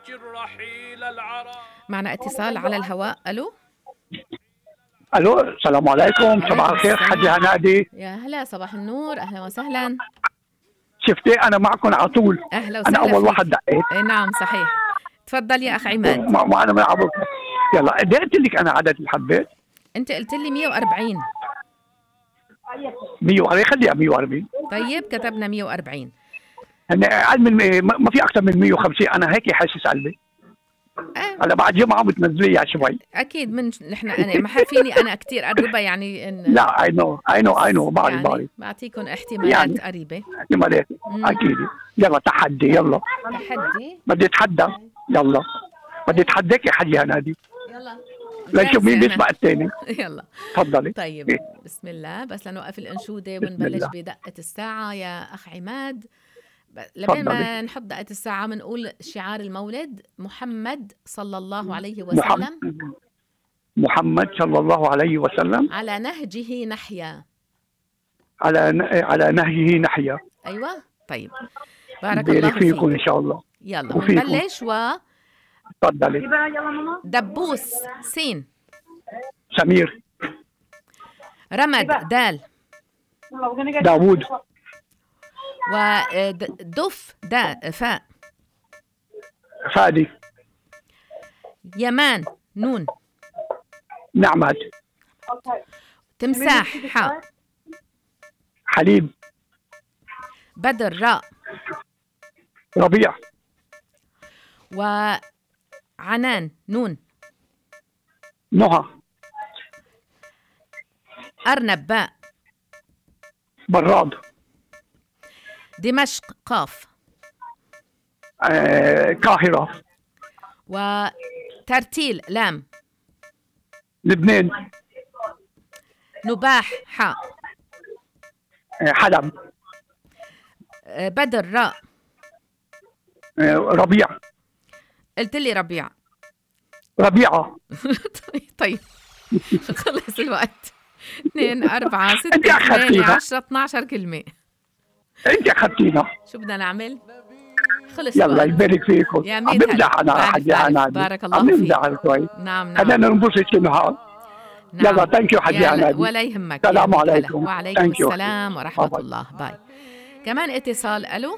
معنا اتصال على الهواء. ألو. الو، السلام عليكم. صباح الخير حجي هنادي. يا هلا، صباح النور، أهلا وسهلا. شفتي انا معكم على طول. أهلا انا وسهلا اول فيك. واحد دقيت. نعم صحيح. تفضل يا أخ عماد. ما انا من عبر. يلا قد قلت لك انا عدد الحبات. أنت قلت لي 140. 140، خليها 140. طيب كتبنا 140. هن اقل من ما في اكثر من 150. انا هيك حاسس قلبي. هلا بعد جمعه بتنزليها شوي. اكيد من انا ما فيني انا كثير قريبه يعني لا اي نو بعرف يعني بعطيكم احتمالات يعني قريبه. احتمالات اكيد. يلا تحدي، يلا تحدي. بدي اتحدى. يلا بدي اتحداك يا حجي هنادي. يلا لنشوف مين بيسبق الثاني. يلا تفضلي. طيب بسم الله، بس لنوقف الانشوده ونبلش بدقه الساعه يا اخ عماد. لبين ما نحط دقه الساعه بنقول شعار المولد: محمد صلى الله عليه وسلم. محمد صلى الله عليه وسلم. على نهجه نحيا. على نهجه نحيا. ايوه طيب، بارك الله فيكم ان شاء الله. يلا بنبلش. تفضلي. دبوس سين. سمير. رمد دال. داوود. ودف فاء. فادي. يمان نون. نعمت. تمساح حاء. حليب. بدر راء. ربيع. وعنان نون. نهى. أرنب باء. براد. دمشق قاف. قاهرة. وترتيل لام. لبنان. نباح حاء. حلب. بدر راء. ربيع. قلت لي ربيع. ربيعة. طيب خلص الوقت. 2 4 6 8 10 12 كلمة. انت اخذتينا. شو بدنا نعمل؟ خلص يلا يبارك فيكم. يا ميت بمزح انا حجي عنادي. بارك الله فيك. شوي. نعم خلينا ننبسط شي نهار. نعم. يلا ثانك يو حجي عنادي. ولا يهمك. السلام عليكم. وعليكم السلام ورحمة الله. باي. كمان اتصال. الو.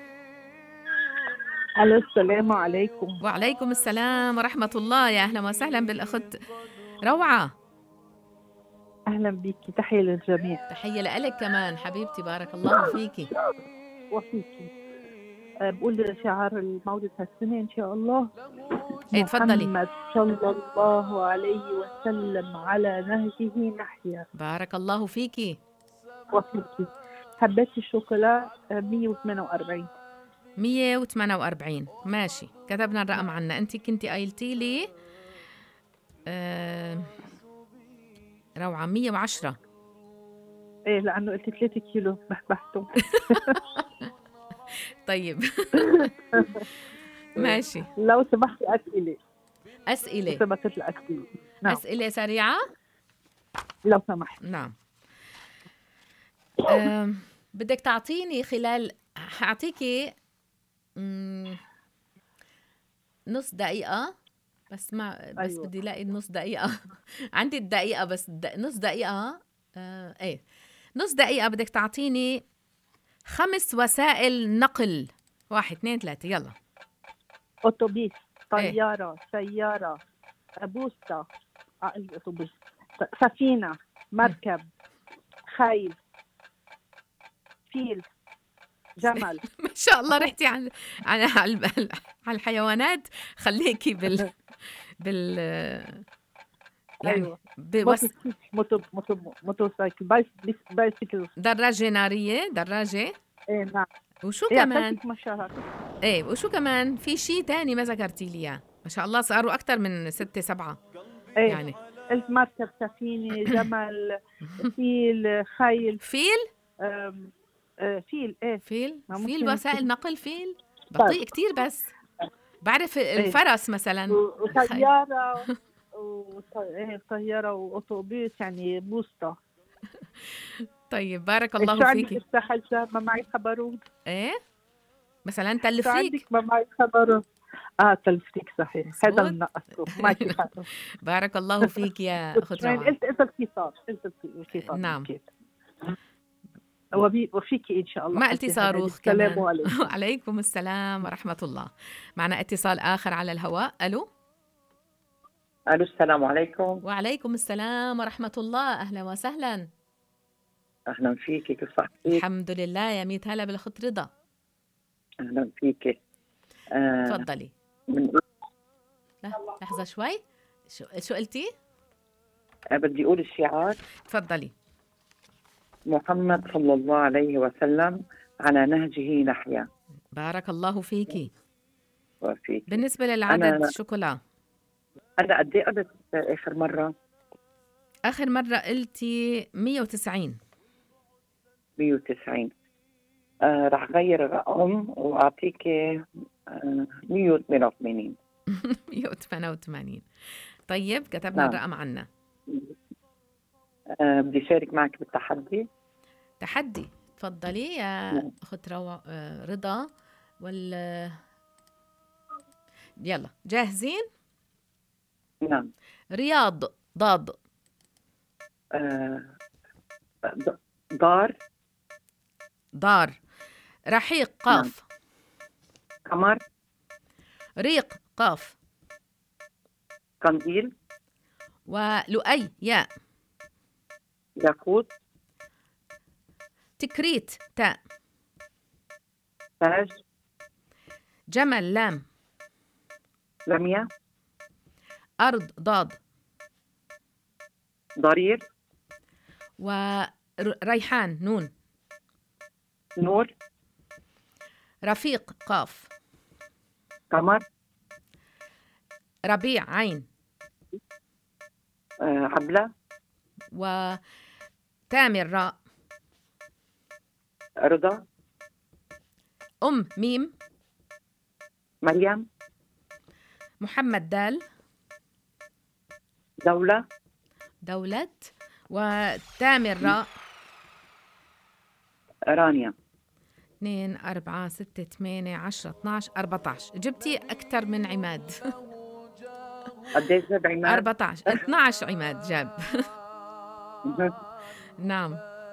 الو السلام عليكم. وعليكم السلام ورحمة الله. يا أهلا وسهلا بالأخت روعة. أهلا بيكي، تحية للجميع. تحية لك كمان حبيبتي، بارك الله فيكي وفيكي. بقول شعار المولد هالسنة إن شاء الله. تفضلي. محمد صلى الله عليه وسلم على نهجه نحيا. بارك الله فيكي وفيكي. حبات الشوكولا 148. 148 ماشي، كتبنا الرقم عنا. انت كنتي قايلتي لي روعة 110. ايه لانه قلت 3 كيلو بحبحته. طيب ماشي. لو سمحتي أسئلة سبقت الأسئلة. نعم. أسئلة سريعة لو سمحت. نعم. بدك تعطيني خلال، هعطيكي نص دقيقة بس بس أيوة. بدي لاقي نص دقيقة. عندي الدقيقة بس نص دقيقة. ايه نص دقيقة بدك تعطيني 5 وسائل نقل. 1 2 3 يلا. أوتوبيس، طيارة، سيارة، بوسطة، أوتوبيس، سفينة، مركب، خيل، فيل، جمل. ما شاء الله رحتي على الحيوانات. خليكي يعني موتوسيكل، بايسكل، دراجة نارية، دراجة. ايه نعم. وشو كمان؟ ايه وشو كمان؟ في شيء تاني ما ذكرتي لي اياه. ما شاء الله صاروا اكثر من 6 7. ايه يعني قلت مركب، سفينة، جمل، فيل، خيل. فيل؟ فيل. ايه فيل وسائل نقل. فيل بطيء كتير بس بعرف. الفرس مثلا. وطيارة طيارة وأوتوبيس يعني بوسطة. طيب بارك الله فيكي. الساحل ما معي خبرون. ايه مثلا تلفريك. ما معي خبرون. تلفتيك صحيح، هذا مزبوط. النقص معك حق. بارك الله فيك يا أخت شكراً. روعة. قلت اتصال نعم. كيف. وفيك إن شاء الله. ما قلتي حسي حنان. صاروخ السلام كمان. عليكم. وعليكم السلام ورحمة الله. معنا اتصال آخر على الهواء. ألو. ألو، السلام عليكم. وعليكم السلام ورحمة الله. أهلا وسهلا. أهلا فيك، كيف صحتك؟ الحمد لله يا ميت هلا بالأخت رضا. أهلا فيك. تفضلي. لا لحظة شوي. شو قلتي؟ بدي أقول الشعار. تفضلي. محمد صلى الله عليه وسلم على نهجه نحيا. بارك الله فيكي. وفيك. بالنسبة للعدد شوكولا، أنا قد إيه قلت آخر مرة؟ آخر مرة قلتي 190. 190. رح غير الرقم وأعطيك 188. 188. طيب كتبنا نعم. الرقم عنا. بدي شارك معك بالتحدي. تحدي. تفضلي يا أخت رضا. يلا جاهزين؟ نعم. رياض ضاد. دار. رحيق قاف. قمر. ريق قاف. قنديل. ولؤي ياء. ياقوت. تكريت تاء. تاج. جمل لام. لمية. أرض ضاد. ضرير. وريحان نون. نور. رفيق قاف. قمر. ربيع عين. عبلة. وتامر راء. رضا. ميم. مريم. محمد دال. دولة. دولة. وتامر راء. رانيا. 2 4 6 8 10 12 14. جبتي أكثر من عماد. قديش جاب عماد؟ 14 12 عماد جاب. نعم.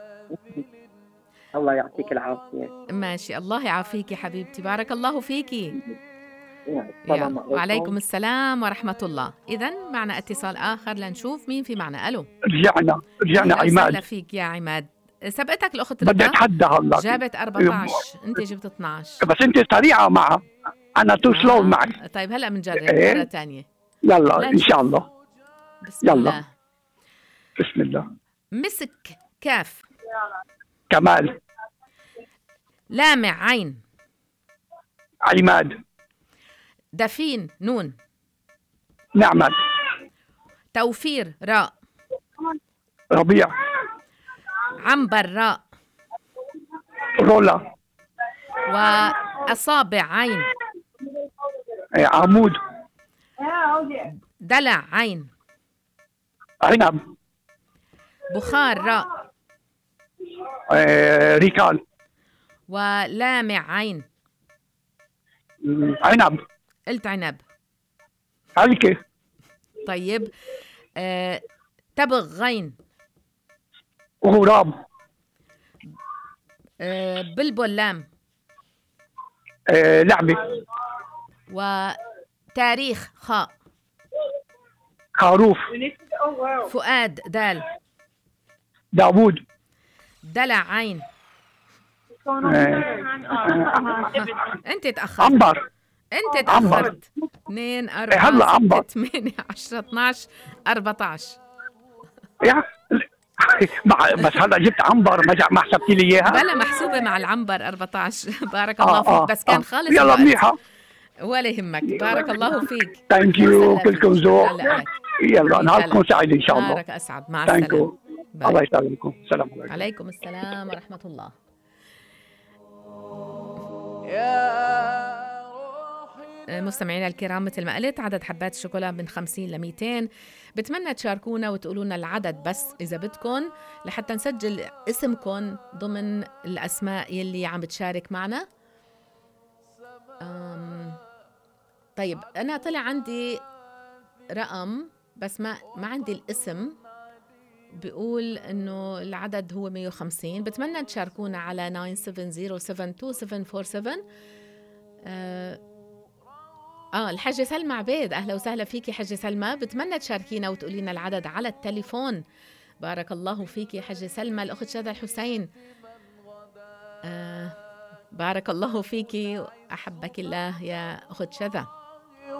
الله يعطيك العافية. ماشي. الله يعافيكي حبيبتي. بارك الله فيكي. السلام عليكم. وعليكم السلام ورحمة الله. إذن معنا اتصال آخر لنشوف مين في معنا. ألو. رجعنا عماد. أهلا فيك يا عماد. سبقتك الأخت رضا. بدي اتحدى هلا. جابت 14. أنت جبت 12. بس انت سريعه معها، انا تو سلو معك. طيب هلا بنجرب مرة تانية. يلا ان شاء الله. بسم يلا. الله. بسم الله. مسك كاف. كمال. لامع عين. عماد. دفين نون. نعمت. توفير راء. ربيع. عنبر راء. رولا. وأصابع عين. عمود. دلع عين. عنب. بخار راء. ريكال. ولامع عين. عنب. قلت عنب. علكة. طيب تبغ غين. غراب. بلبل لام. لعبة. وتاريخ خاء. خروف. فؤاد دال. داوود. دلع عين. انت تأخرت. عنبر. انت تأخرت. 2 4 هلا 6 عنبر. 8 10 12 14. بس هلا جبت عنبر ما حسبتي لي اياها. بلا محسوبة مع العنبر 14. بارك الله فيك. بس كان خالص يلا الوقت. منيحة. ولا يهمك. بارك الله فيك. ثانك يو. كلكم ذوق. يلا نهاركم سعيد ان شاء الله. بارك أسعد. مع السلامة. الله يسلمكم. السلام عليكم. عليكم السلام ورحمة الله. مستمعينا الكرام، مثل ما قلت عدد حبات الشوكولا من 50 ل 200. بتمنى تشاركونا وتقولوا لنا العدد بس إذا بدكم، لحتى نسجل اسمكم ضمن الأسماء يلي عم بتشارك معنا. طيب أنا طلع عندي رقم بس ما عندي الاسم، بيقول إنه العدد هو 150. بتمنى تشاركونا على 97072747. الحاجة سلمى عبيد، أهلا وسهلا فيكي حاجة سلمى. بتمنى تشاركينا وتقولينا العدد على التليفون. بارك الله فيكي حاجة سلمى. الأخت شذى الحسين، بارك الله فيكي، أحبك الله يا أخت شذى.